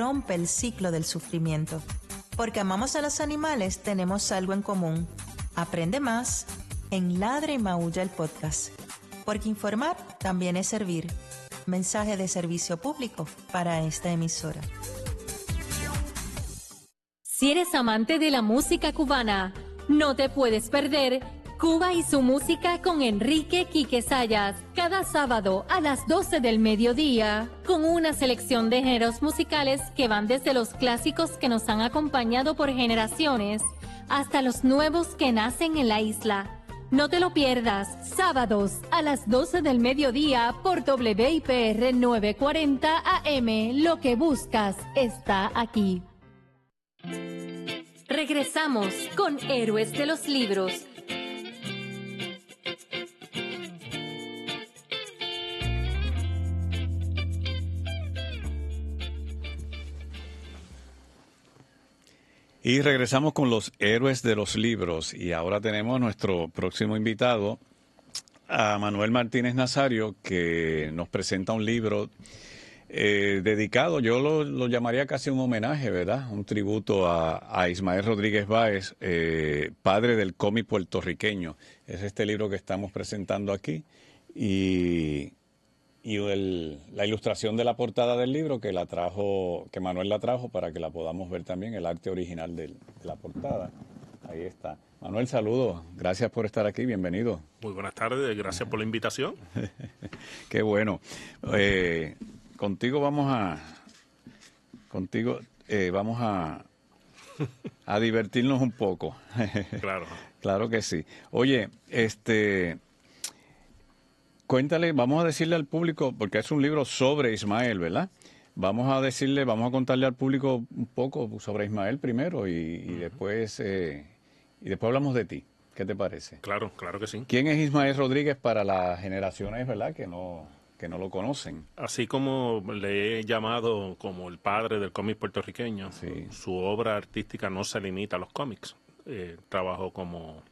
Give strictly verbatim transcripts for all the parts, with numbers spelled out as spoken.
rompe el ciclo del sufrimiento. Porque amamos a los animales, tenemos algo en común. Aprende más en Ladra y Maulla el podcast. Porque informar también es servir. Mensaje de servicio público para esta emisora. Si eres amante de la música cubana, no te puedes perder Cuba y su música con Enrique Quique Sayas, cada sábado a las doce del mediodía, con una selección de géneros musicales que van desde los clásicos que nos han acompañado por generaciones hasta los nuevos que nacen en la isla. No te lo pierdas, sábados a las doce del mediodía por W I P R novecientos cuarenta A M. Lo que buscas está aquí. Regresamos con Héroes de los Libros. Y regresamos con los héroes de los libros y ahora tenemos nuestro próximo invitado, a Manuel Martínez Nazario, que nos presenta un libro eh, dedicado, yo lo, lo llamaría casi un homenaje, ¿verdad? Un tributo a, a Ismael Rodríguez Báez, eh, padre del cómic puertorriqueño. Es este libro que estamos presentando aquí y... y el, la ilustración de la portada del libro que la trajo, que Manuel la trajo para que la podamos ver también, el arte original del, de la portada. Ahí está. Manuel, saludos. Gracias por estar aquí. Bienvenido. Muy buenas tardes. Gracias por la invitación. Qué bueno. Eh, contigo vamos a, contigo eh, vamos a, a divertirnos un poco. Claro. Claro que sí. Oye, este... Cuéntale, vamos a decirle al público, porque es un libro sobre Ismael, ¿verdad? Vamos a decirle, vamos a contarle al público un poco sobre Ismael primero y, y después eh, y después hablamos de ti. ¿Qué te parece? Claro, claro que sí. ¿Quién es Ismael Rodríguez para las generaciones, verdad, que no que no lo conocen? Así como le he llamado como el padre del cómic puertorriqueño, Sí. Su obra artística no se limita a los cómics. Eh, trabajó como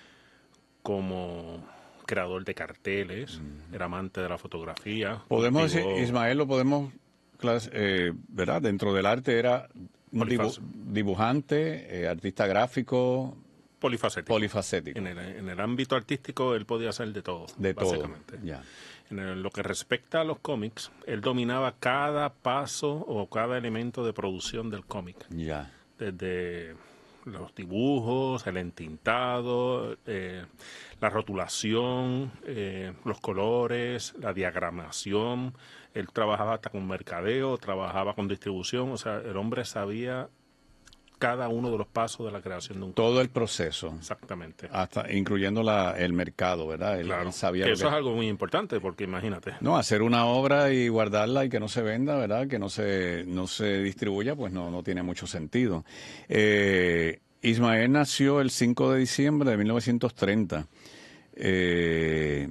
como creador de carteles, mm. era amante de la fotografía. Podemos cultivó... decir, Ismael lo podemos, eh, ¿verdad? Dentro del arte era un dibu dibujante, eh, artista gráfico. Polifacético. Polifacético. En el, en el ámbito artístico él podía hacer de todo, de básicamente. todo, ya. En el, lo que respecta a los cómics, él dominaba cada paso o cada elemento de producción del cómic. Ya. Desde los dibujos, el entintado, eh, la rotulación, eh, los colores, la diagramación. Él trabajaba hasta con mercadeo, trabajaba con distribución. O sea, el hombre sabía cada uno de los pasos de la creación de un todo cómic. El proceso. Exactamente. Hasta incluyendo la, el mercado, ¿verdad? Él, claro. él sabía que lo eso que... es algo muy importante, porque imagínate. No, hacer una obra y guardarla y que no se venda, ¿verdad? Que no se no se distribuya, pues no, no tiene mucho sentido. Eh, Ismael nació el cinco de diciembre de mil novecientos treinta. Eh,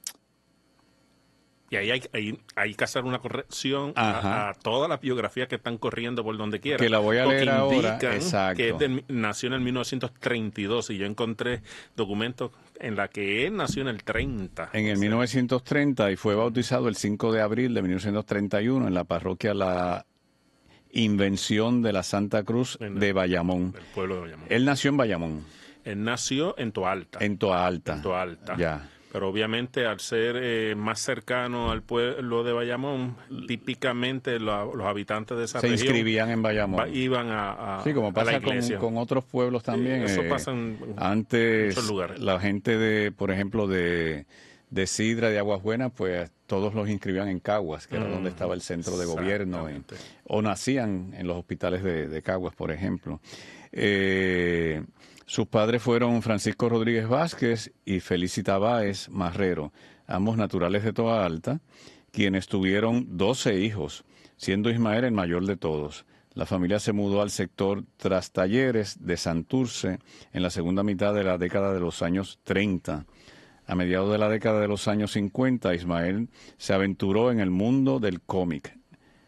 Y ahí hay, hay, hay que hacer una corrección a, a todas las biografías que están corriendo por donde quiera. Que la voy a leer ahora. Exacto. Que es de, nació en el mil novecientos treinta y dos y yo encontré documentos en la que él nació en el treinta. En el o sea, mil novecientos treinta y fue bautizado el cinco de abril de mil novecientos treinta y uno en la parroquia La Invención de la Santa Cruz en el, de Bayamón. El pueblo de Bayamón. Él nació en Bayamón. Él nació en Toalta. En Toalta. En Toalta. Ya. Pero obviamente al ser eh, más cercano al pueblo de Bayamón, típicamente lo, los habitantes de esa se región... Se inscribían en Bayamón. Va, iban a, a Sí, como pasa a la iglesia. Con, con otros pueblos también. Sí, eso eh, pasa en, en antes, muchos lugares. La gente de, por ejemplo, de, de Sidra, de Aguas Buenas, pues todos los inscribían en Caguas, que era mm, donde estaba el centro de gobierno. En, o nacían en los hospitales de, de Caguas, por ejemplo. Eh... Sus padres fueron Francisco Rodríguez Vázquez y Felicita Báez Marrero, ambos naturales de Toa Alta, quienes tuvieron doce hijos, siendo Ismael el mayor de todos. La familia se mudó al sector Trastalleres de Santurce en la segunda mitad de la década de los años treinta. A mediados de la década de los años cincuenta, Ismael se aventuró en el mundo del cómic.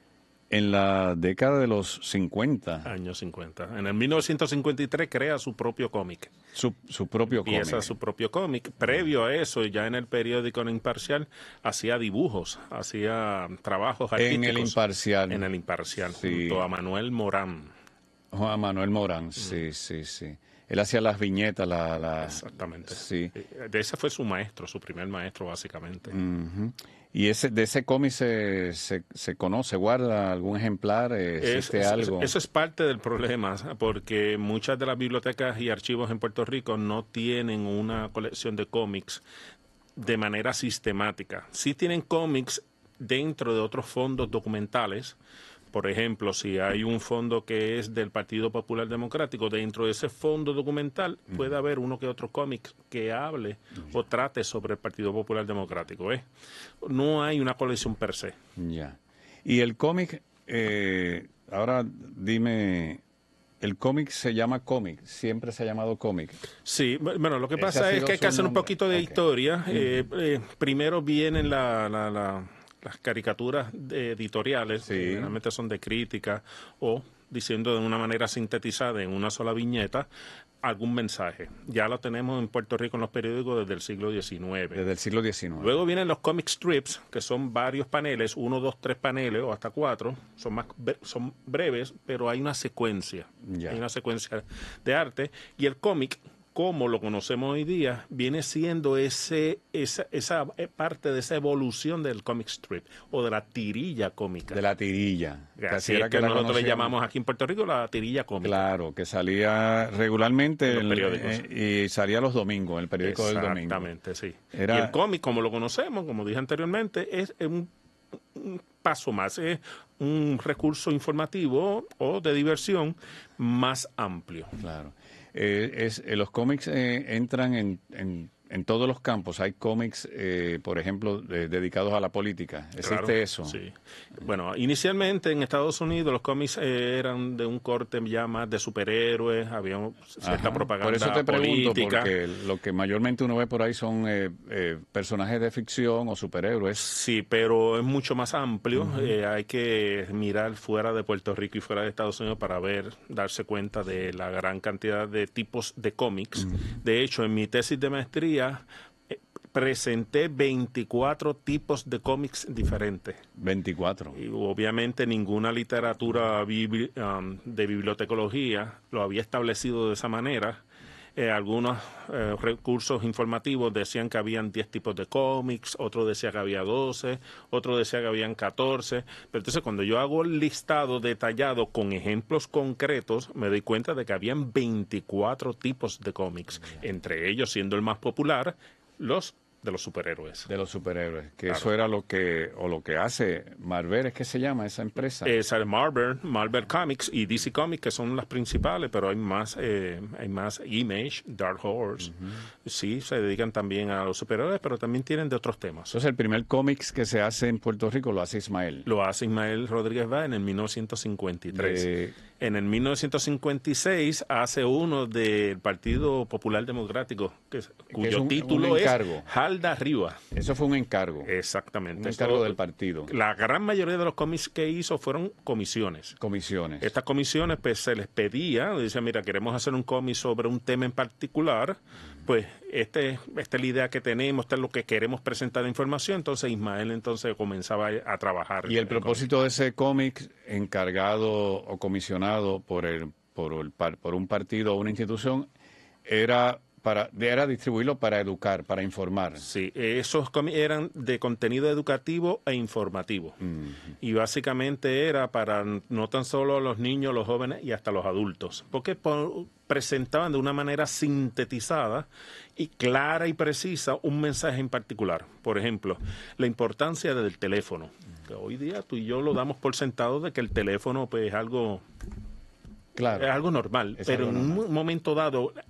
en la década de los cincuenta. Años cincuenta. En el mil novecientos cincuenta y tres crea su propio cómic. Su, su propio cómic. Empieza su propio cómic. Previo a eso, ya en el periódico El Imparcial, hacía dibujos, hacía trabajos artísticos. En El Imparcial. En El Imparcial, sí. junto a Manuel Morán. Juan Manuel Morán, mm. sí, sí, sí. Él hacía las viñetas, la, la... Exactamente. Sí. De ese fue su maestro, su primer maestro, básicamente. Uh-huh. ¿Y ese, de ese cómic se, se, se conoce, guarda algún ejemplar? ¿Existe es, algo? Eso, eso es parte del problema, porque muchas de las bibliotecas y archivos en Puerto Rico no tienen una colección de cómics de manera sistemática. Sí tienen cómics dentro de otros fondos documentales. Por ejemplo, si hay un fondo que es del Partido Popular Democrático, dentro de ese fondo documental uh-huh. puede haber uno que otro cómic que hable uh-huh. o trate sobre el Partido Popular Democrático. ¿eh? No hay una colección per se. Ya. Y el cómic, eh, ahora dime, el cómic se llama cómic, siempre se ha llamado cómic. Sí, bueno, lo que pasa es que hay que hacer un poquito de okay. historia. Uh-huh. eh, eh, primero vienen la... la, la las caricaturas editoriales, sí. que generalmente son de crítica o diciendo de una manera sintetizada en una sola viñeta algún mensaje. Ya lo tenemos en Puerto Rico en los periódicos desde el siglo diecinueve. Desde el siglo diecinueve. Luego vienen los comic strips, que son varios paneles, uno, dos, tres paneles o hasta cuatro. Son más son breves, pero hay una secuencia. Ya. Hay una secuencia de arte. Y el cómic, como lo conocemos hoy día, viene siendo ese esa, esa parte de esa evolución del comic strip o de la tirilla cómica. De la tirilla. Así es que, que nosotros le llamamos aquí en Puerto Rico la tirilla cómica. Claro, que salía regularmente en los el, periódicos. Eh, y salía los domingos, en el periódico del domingo. Exactamente, sí. Era... Y el cómic, como lo conocemos, como dije anteriormente, es un, un paso más, es un recurso informativo o de diversión más amplio. Claro. Eh, es, eh, los cómics eh, entran en, en, en todos los campos. Hay cómics, eh, por ejemplo, de, dedicados a la política. ¿Existe claro, eso? Sí. Bueno, inicialmente en Estados Unidos los cómics eh, eran de un corte ya más de superhéroes, había cierta Ajá. propaganda Por eso te pregunto, política. Porque lo que mayormente uno ve por ahí son eh, eh, personajes de ficción o superhéroes. Sí, pero es mucho más amplio. Uh-huh. eh, hay que mirar fuera de Puerto Rico y fuera de Estados Unidos para ver, darse cuenta de la gran cantidad de tipos de cómics. Uh-huh. De hecho, en mi tesis de maestría eh, presenté veinticuatro tipos de cómics diferentes. veinticuatro. Y obviamente ninguna literatura bibli- um, de bibliotecología lo había establecido de esa manera. Eh, algunos eh, recursos informativos decían que habían diez tipos de cómics, otros decían que había doce, otros decían que habían catorce. Pero entonces cuando yo hago el listado detallado con ejemplos concretos, me doy cuenta de que habían veinticuatro tipos de cómics, entre ellos siendo el más popular, los de los superhéroes. De los superhéroes, que claro. eso era lo que, o lo que hace Marvel, ¿es que se llama esa empresa? Es el Marvel, Marvel Comics y D C Comics, que son las principales, pero hay más, eh, hay más Image, Dark Horse, uh-huh. sí, se dedican también a los superhéroes, pero también tienen de otros temas. Entonces el primer cómics que se hace en Puerto Rico lo hace Ismael. Lo hace Ismael Rodríguez Bá en el mil novecientos cincuenta y tres. De... En el mil novecientos cincuenta y seis hace uno del Partido Popular Democrático, que, cuyo que es un, título un es Halda Riva. Eso fue un encargo. Exactamente. Un encargo Esto, del partido. La gran mayoría de los cómics que hizo fueron comisiones. Comisiones. Estas comisiones, pues, se les pedía, decían, mira, queremos hacer un cómic sobre un tema en particular, pues, este, esta es la idea que tenemos, esta es lo que queremos presentar de información. Entonces, Ismael, entonces, comenzaba a trabajar. Y el propósito cómic. de ese cómic, encargado o comisionado por, el, por, el, por un partido o una institución, era... Para, era distribuirlo para educar, para informar. Sí, esos eran de contenido educativo e informativo. Uh-huh. Y básicamente era para no tan solo los niños, los jóvenes y hasta los adultos. Porque por, presentaban de una manera sintetizada y clara y precisa un mensaje en particular. Por ejemplo, la importancia del teléfono. Que hoy día tú y yo lo damos por sentado de que el teléfono pues, es algo... Claro, es algo normal, es pero algo en normal. un momento dado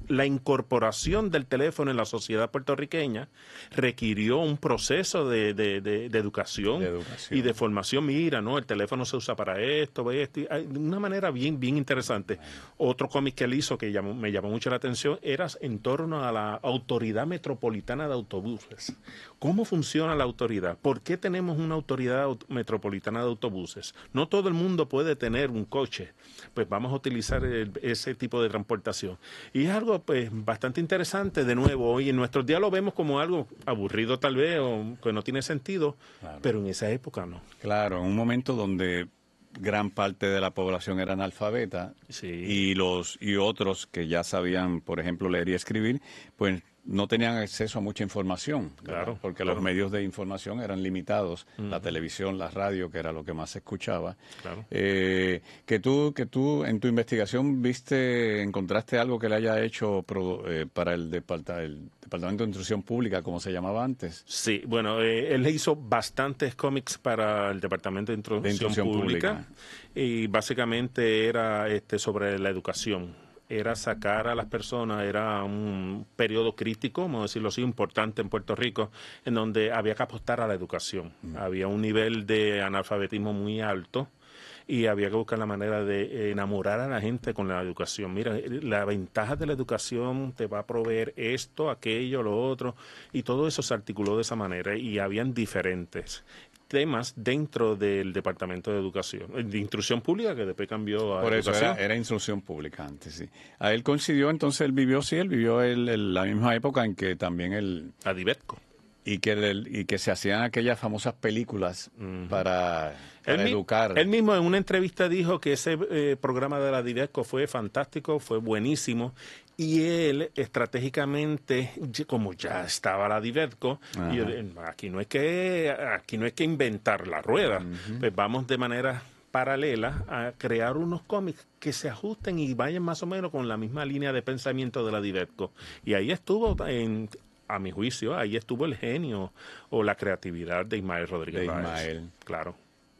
la incorporación del teléfono en la sociedad puertorriqueña requirió un proceso de, de, de, de, educación, de educación y de formación. Mira, ¿no? El teléfono se usa para esto, esto, de una manera bien, bien interesante. Otro cómic que él hizo que llamó, me llamó mucho la atención era en torno a la Autoridad Metropolitana de Autobuses. ¿Cómo funciona la autoridad? ¿Por qué tenemos una Autoridad Metropolitana de Autobuses? No todo el mundo puede tener un coche. Pues vamos a utilizar el, ese tipo de transportación. Y es algo pues bastante interesante. De nuevo, hoy en nuestros días lo vemos como algo aburrido tal vez o que no tiene sentido, claro. Pero en esa época no. Claro, en un momento donde gran parte de la población era analfabeta, sí. y los y otros que ya sabían, por ejemplo, leer y escribir, pues no tenían acceso a mucha información, claro, porque claro. los medios de información eran limitados, uh-huh. la televisión, la radio, que era lo que más se escuchaba. Claro. Eh, que tú, que tú en tu investigación viste, encontraste algo que le haya hecho pro, eh, para el, departa, el Departamento de Instrucción Pública, como se llamaba antes. Sí, bueno, eh, él hizo bastantes cómics para el Departamento de Instrucción, de Instrucción Pública, Pública y básicamente era este sobre la educación. Era sacar a las personas, era un periodo crítico, vamos a decirlo así, importante en Puerto Rico, en donde había que apostar a la educación. Mm. Había un nivel de analfabetismo muy alto y había que buscar la manera de enamorar a la gente con la educación. Mira, la ventaja de la educación te va a proveer esto, aquello, lo otro, y todo eso se articuló de esa manera y habían diferentes temas dentro del Departamento de Educación, de Instrucción Pública, que después cambió a Por eso Educación. Era, era Instrucción Pública antes, sí. A él coincidió, entonces él vivió, sí, él vivió el, el, la misma época en que también él... Adivecco. Y que, el, y que se hacían aquellas famosas películas uh-huh. para, para él, educar. Él mismo en una entrevista dijo que ese eh, programa de la Adivecco fue fantástico, fue buenísimo. Y él estratégicamente, como ya estaba la Adivecco, y él, aquí no hay que aquí no hay que inventar la rueda, uh-huh. pues vamos de manera paralela a crear unos cómics que se ajusten y vayan más o menos con la misma línea de pensamiento de la Adivecco. Y ahí estuvo, en, a mi juicio, ahí estuvo el genio o la creatividad de Ismael Rodríguez. De Ismael. Báez. Claro.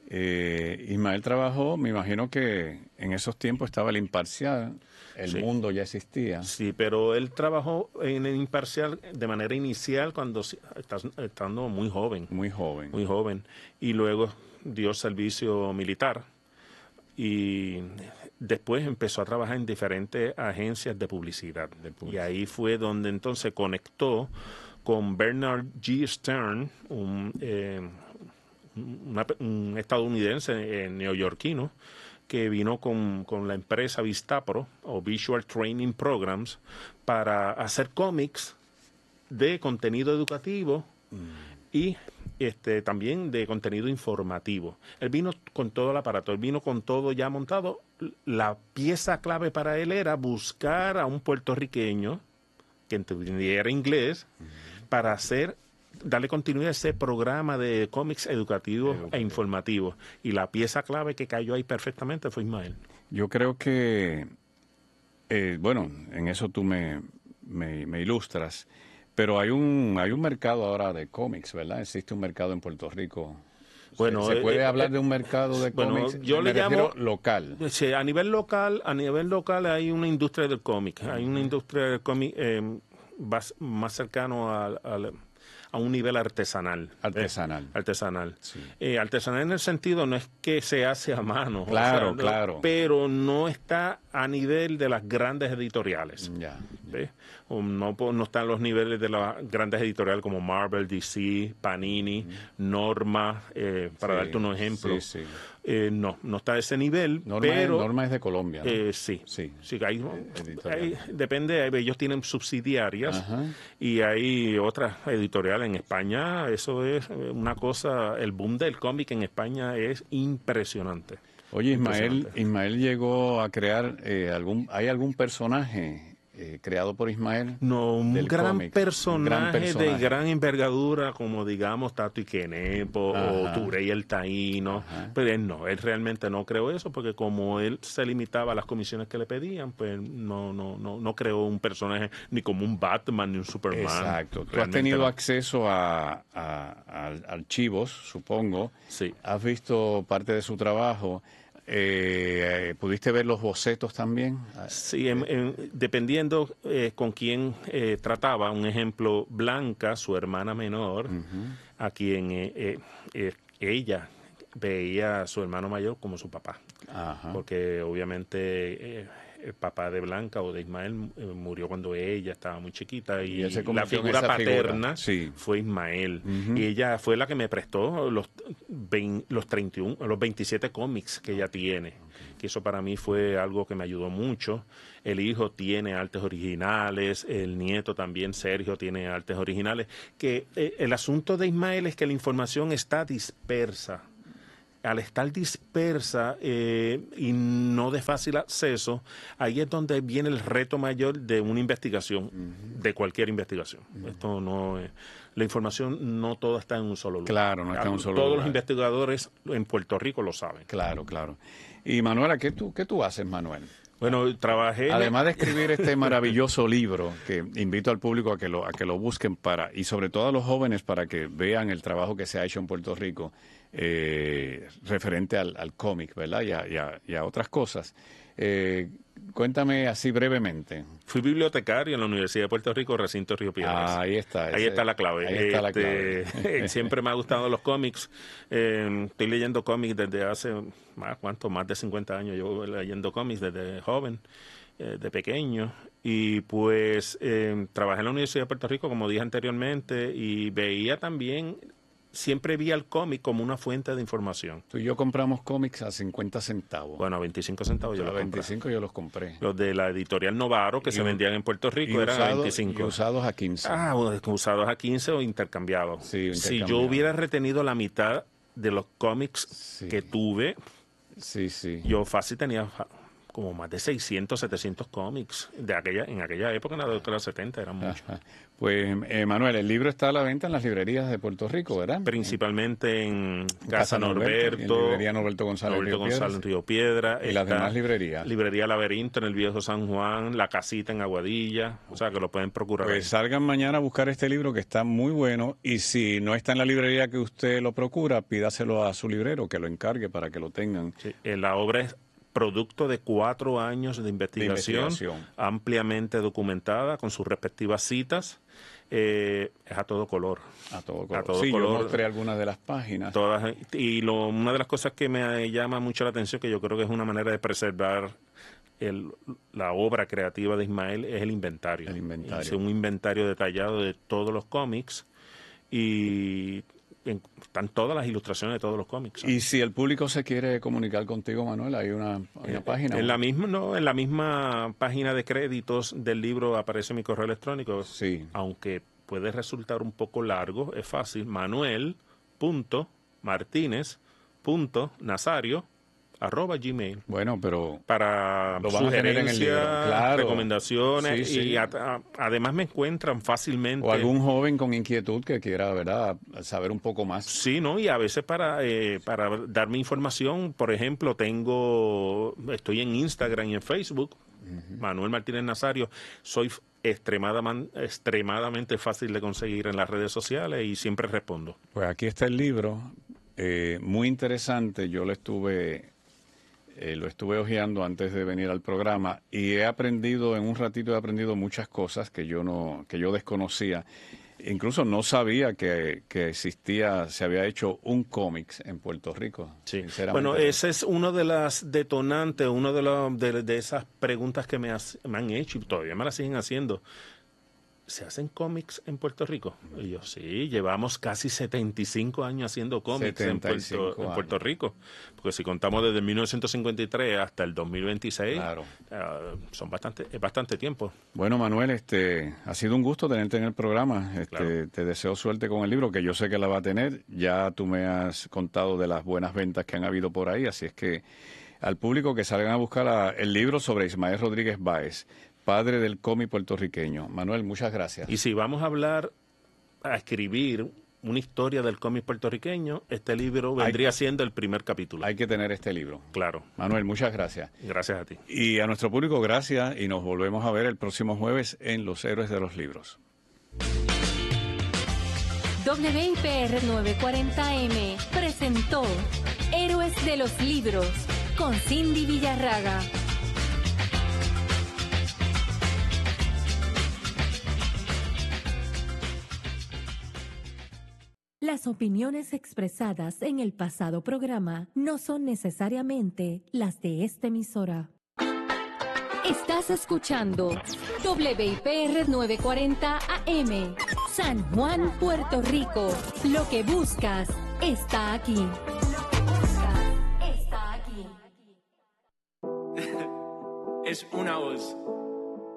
Eh, Ismael trabajó, me imagino que en esos tiempos estaba el Imparcial. El sí. mundo ya existía. Sí, pero él trabajó en el Imparcial de manera inicial cuando estando muy joven. Muy joven. Muy joven. Y luego dio servicio militar. Y después empezó a trabajar en diferentes agencias de publicidad. De publicidad. Y ahí fue donde entonces conectó con Bernard G. Stern, un, eh, una, un estadounidense eh, neoyorquino, que vino con, con la empresa Vistapro o Visual Training Programs para hacer cómics de contenido educativo mm. y este también de contenido informativo. Él vino con todo el aparato, él vino con todo ya montado. La pieza clave para él era buscar a un puertorriqueño que entendiera inglés mm. para hacer darle continuidad a ese programa de cómics educativos Educativo. e informativos. Y la pieza clave que cayó ahí perfectamente fue Ismael. Yo creo que, eh, bueno, en eso tú me, me, me ilustras, pero hay un hay un mercado ahora de cómics, ¿verdad? Existe un mercado en Puerto Rico. Bueno, ¿Se, se puede eh, hablar eh, de un mercado de bueno, cómics? Yo le llamo local. Sí, a nivel local, a nivel local hay una industria del cómic. Hay una industria del cómic eh, más, más cercano al... al a un nivel artesanal. Artesanal. Eh, artesanal. Sí. Eh, artesanal en el sentido no es que se hace a mano. Claro, o sea, claro. No, pero no está a nivel de las grandes editoriales. Ya. ¿Ves? No, no están los niveles de las grandes editoriales como Marvel, D C, Panini, mm. Norma, eh, para sí, darte un ejemplo. Sí, sí. Eh, no, no está a ese nivel. Norma, pero, es, Norma es de Colombia, ¿no? Eh, sí, sí. sí hay, hay, depende, ellos tienen subsidiarias. Ajá. Y hay otras editoriales en España. Eso es una cosa, el boom del cómic en España es impresionante. Oye, Ismael, Ismael llegó a crear eh, algún, ¿hay algún personaje eh, creado por Ismael? No, un gran personaje, gran personaje de gran envergadura, como digamos Tato y Quenepo o Turey el Taíno, Ajá. pero él no, él realmente no creó eso, porque como él se limitaba a las comisiones que le pedían, pues no no no no creó un personaje ni como un Batman ni un Superman. Exacto. Tú has tenido no. acceso a, a, a archivos, supongo. Sí. Has visto parte de su trabajo. eh, ¿pudiste ver los bocetos también? Sí, en, en, dependiendo eh, con quién eh, trataba. Un ejemplo, Blanca, su hermana menor, uh-huh. a quien eh, eh, eh, ella veía a su hermano mayor como su papá. Ajá. Porque obviamente... Eh, el papá de Blanca o de Ismael eh, murió cuando ella estaba muy chiquita y, y la figura paterna figura. Sí. fue Ismael. Uh-huh. Y ella fue la que me prestó los, veinte, los treinta y uno, los veintisiete cómics que ella tiene. Okay. Que eso para mí fue algo que me ayudó mucho. El hijo tiene artes originales, el nieto también, Sergio, tiene artes originales. Que eh, el asunto de Ismael es que la información está dispersa. Al estar dispersa eh, y no de fácil acceso, ahí es donde viene el reto mayor de una investigación, uh-huh. de cualquier investigación. Uh-huh. Esto no eh, la información no toda está en un solo lugar. Claro, no está en un solo Todos lugar. los investigadores en Puerto Rico lo saben. Claro, claro. Y Manuela, ¿qué tú, qué tú haces, Manuel? Bueno, trabajé... Además de escribir este maravilloso libro, que invito al público a que lo a que lo busquen para, y sobre todo a los jóvenes para que vean el trabajo que se ha hecho en Puerto Rico, eh, referente al, al cómic, ¿verdad? Y a, y a, y a otras cosas. Eh, cuéntame así brevemente. Fui bibliotecario en la Universidad de Puerto Rico, recinto Río Piedras. Ah, ahí está. Ahí ese, está la clave. Ahí está la este, clave. Siempre me ha gustado los cómics. Eh, estoy leyendo cómics desde hace, más, ¿cuánto? Más de cincuenta años. Llevo leyendo cómics desde joven, eh, de pequeño. Y pues eh, trabajé en la Universidad de Puerto Rico, como dije anteriormente, y veía también... Siempre vi al cómic como una fuente de información. Tú y yo compramos cómics a cincuenta centavos. Bueno, a veinticinco centavos yo a los compré. veinticinco yo los compré. Los de la editorial Novaro, que y se vendían en Puerto Rico, eran usado, veinticinco. Y usados a quince. Ah, usados a quince o intercambiados. Sí, si yo hubiera retenido la mitad de los cómics sí. que tuve, sí, sí. yo fácil tenía... como más de seiscientos, setecientos cómics de aquella en aquella época, en la década de los setenta, eran muchos. Pues, eh, Manuel, el libro está a la venta en las librerías de Puerto Rico, ¿verdad? Principalmente en Casa, Casa Norberto, Norberto, en librería Norberto González, Norberto Río González en Río Piedra. Y las demás librerías. Librería Laberinto en el Viejo San Juan, La Casita en Aguadilla, o sea que lo pueden procurar. Pues ahí. Salgan mañana a buscar este libro que está muy bueno, y si no está en la librería que usted lo procura, pídaselo a su librero, que lo encargue para que lo tengan. Sí, la obra es producto de cuatro años de investigación, de investigación, ampliamente documentada con sus respectivas citas. Eh, es a todo color. A todo color. A todo sí, color. Yo mostré algunas de las páginas. Todas, y lo, una de las cosas que me llama mucho la atención, que yo creo que es una manera de preservar el, la obra creativa de Ismael, es el inventario. El inventario. Hice un inventario detallado de todos los cómics y... están todas las ilustraciones de todos los cómics. ¿Sabes? Y si el público se quiere comunicar contigo, Manuel, hay una, una eh, página. En la misma, no, en la misma página de créditos del libro aparece mi correo electrónico. Sí. Aunque puede resultar un poco largo, es fácil. Manuel punto martínez punto nazario arroba gmail. Bueno, pero para lo van a tener en el libro. Claro. Recomendaciones, sí, sí. y a, a, además me encuentran fácilmente. O algún joven con inquietud que quiera, ¿verdad?, saber un poco más. Sí, ¿no? Y a veces para eh, para darme información, por ejemplo, tengo estoy en Instagram y en Facebook, uh-huh. Manuel Martínez Nazario. Soy extremadamente, extremadamente fácil de conseguir en las redes sociales y siempre respondo. Pues aquí está el libro, eh, muy interesante. Yo lo estuve... Eh, lo estuve hojeando antes de venir al programa y he aprendido, en un ratito he aprendido muchas cosas que yo no, que yo desconocía. Incluso no sabía que, que existía, se había hecho un cómics en Puerto Rico. Sí. Bueno, ese es uno de las detonantes, uno de, los, de, de esas preguntas que me, has, me han hecho y todavía me las siguen haciendo. ¿Se hacen cómics en Puerto Rico? Y yo, sí, llevamos casi setenta y cinco años haciendo cómics en Puerto, en Puerto Rico. Porque si contamos desde mil novecientos cincuenta y tres hasta el dos mil veintiséis, claro. uh, son bastante, es bastante tiempo. Bueno, Manuel, este, ha sido un gusto tenerte en el programa. Este, claro. Te deseo suerte con el libro, que yo sé que la va a tener. Ya tú me has contado de las buenas ventas que han habido por ahí, así es que al público que salgan a buscar a, el libro sobre Ismael Rodríguez Báez, padre del cómic puertorriqueño. Manuel, muchas gracias. Y si vamos a hablar, a escribir una historia del cómic puertorriqueño, este libro vendría hay, siendo el primer capítulo. Hay que tener este libro. Claro. Manuel, muchas gracias. Gracias a ti. Y a nuestro público, gracias, y nos volvemos a ver el próximo jueves en Los Héroes de los Libros. W I P R novecientos cuarenta M presentó Héroes de los Libros con Cindy Villarraga. Las opiniones expresadas en el pasado programa no son necesariamente las de esta emisora. Estás escuchando W I P R novecientos cuarenta A M, San Juan, Puerto Rico. Lo que buscas está aquí. Lo que buscas está aquí. Es una voz.